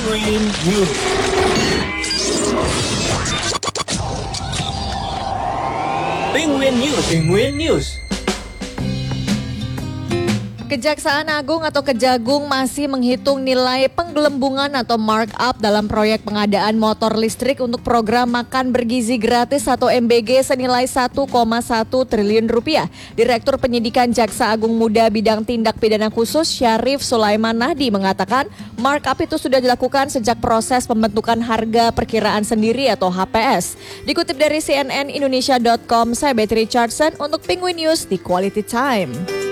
Penguin News. Penguin News. Penguin News. Kejaksaan Agung atau Kejagung masih menghitung nilai penggelembungan atau markup dalam proyek pengadaan motor listrik untuk program Makan Bergizi Gratis atau MBG senilai 1,1 triliun rupiah. Direktur Penyidikan Jaksa Agung Muda Bidang Tindak Pidana Khusus Syarif Sulaiman Nahdi mengatakan markup itu sudah dilakukan sejak proses pembentukan harga perkiraan sendiri atau HPS. Dikutip dari cnnindonesia.com, saya Betty Richardson untuk Penguin News di Quality Time.